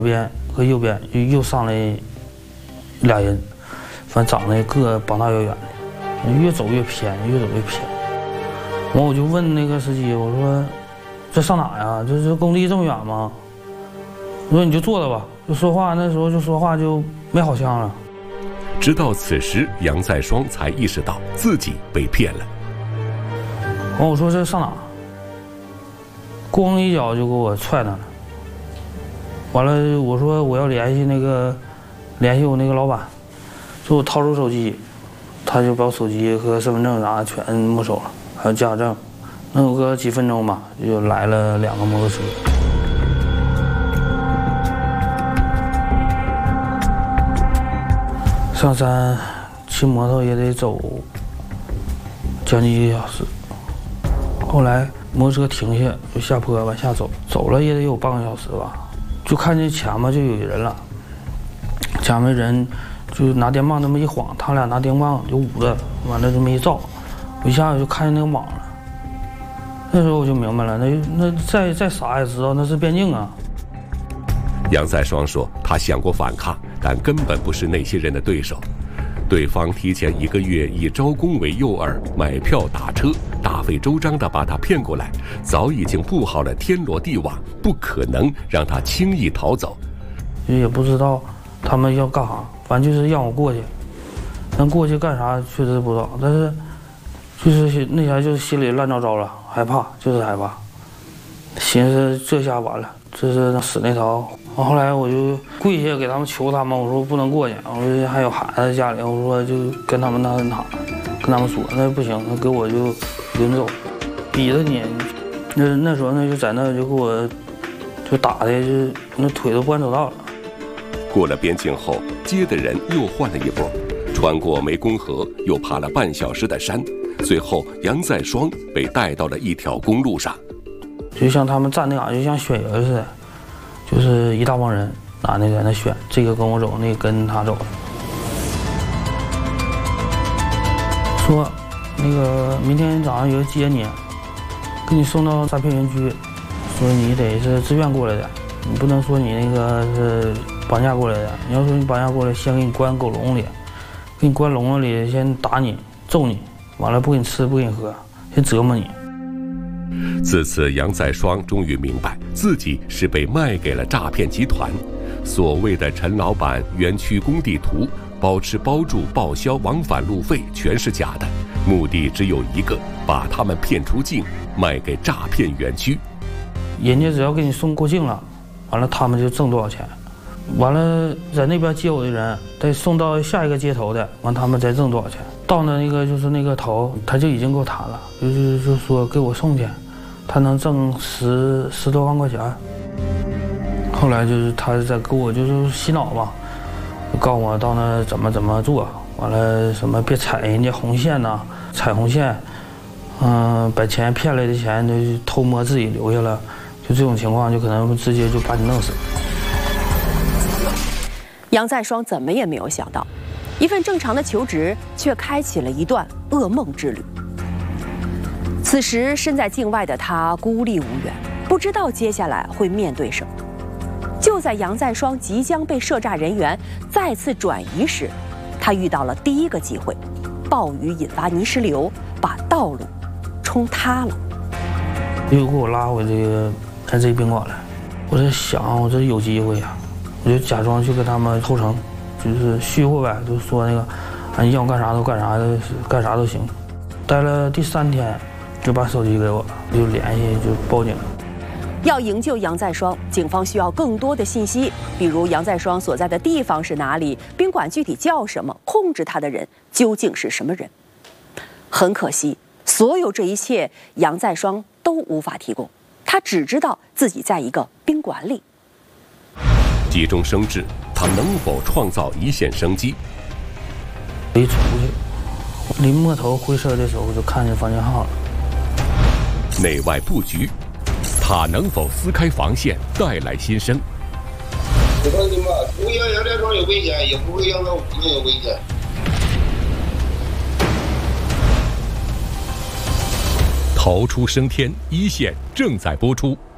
边和右边又上来俩人，反正长得个膀大腰圆的，越走越偏，越走越偏。完我就问那个司机，我说这上哪呀？这工地这么远吗？我说你就坐着吧，就说话，那时候就说话就没好腔了。 直到此时，杨在双才意识到自己被骗了。 完我说这上哪？咣一脚就给我踹那了。完了我说我要联系我那个老板，说我掏出手机，他就把我手机和身份证啥全没收了，还有驾驶证。能有个几分钟吧，就来了2个摩托车。上山骑摩托也得走将近1个小时，后来摩托车停下就下坡往下走，走了也得有半个小时吧，就看见前面就有人了，前面人就拿电棒这么一晃，他俩拿电棒就捂着，完了这么一照，我一下就看见那个网了。那时候我就明白了，那再傻也知道那是边境啊。 杨在双说，他想过反抗，但根本不是那些人的对手。对方提前1个月以招工为诱饵，买票打车，大费周章地把他骗过来，早已经布好了天罗地网，不可能让他轻易逃走。 也不知道他们要干啥，反正就是让我过去。但过去干啥确实不知道，但是就是那前就是心里乱糟糟了，害怕，就是害怕，寻思这下完了，这是死那条。后来我就跪下给他们求他们，我说不能过去，我说还有孩子在家里，我说就跟他们跟他们说，那不行，那给我就领走，逼着你。那时候就在那就给我就打的就那腿都不敢走道了。 过了边境后，接的人又换了一波，穿过湄公河，又爬了半小时的山，最后杨在双被带到了一条公路上。 就像他们站那嘎就像选人似的，就是一大帮人男的在那选，这个跟我走，那个跟他走。说那个明天早上有人接你，给你送到诈骗园区，说你得是自愿过来的，你不能说你那个是绑架过来的。你要说你绑架过来，先给你关狗笼里，给你关笼子里，先打你揍你，完了不给你吃不给你喝，先折磨你。 自此，杨在双终于明白自己是被卖给了诈骗集团。所谓的陈老板园区工地图，包吃包住报销往返路费全是假的，目的只有一个，把他们骗出境，卖给诈骗园区。 人家只要给你送过境了，完了他们就挣多少钱，完了在那边接我的人再送到下一个接头的，完他们再挣多少钱。到那个就是那个头，他就已经给我谈了，就说给我送去，他能挣10多万块钱。后来就是他在给我就是洗脑吧，就告诉我到那怎么做，完了什么别踩人家红线呐，踩红线，把钱骗来的钱就偷摸自己留下了，就这种情况就可能直接就把你弄死。 杨在双怎么也没有想到，一份正常的求职却开启了一段噩梦之旅。此时身在境外的他孤立无援，不知道接下来会面对什么。就在杨在双即将被涉诈人员再次转移时，他遇到了第一个机会，暴雨引发泥石流，把道路冲塌了。 又给我拉回这个 NZ 宾馆来，我在想我这有机会呀，我就假装去跟他们投诚，就是虚乎呗，就说那个你让我干啥都干啥的，干啥都行。待了第3天，就把手机给我，就联系就报警。 要营救杨在双，警方需要更多的信息，比如杨在双所在的地方是哪里，宾馆具体叫什么，控制他的人究竟是什么人。很可惜，所有这一切杨在双都无法提供，他只知道自己在一个宾馆里。 急中生智，他能否创造一线生机？ 一出去，临摸头回身的时候，我就看见房间号了。 内外布局，他能否撕开防线，带来新生？ 我放心吧，不会让杨在双有危险，也不会让他我们有危险。 逃出升天，一线正在播出。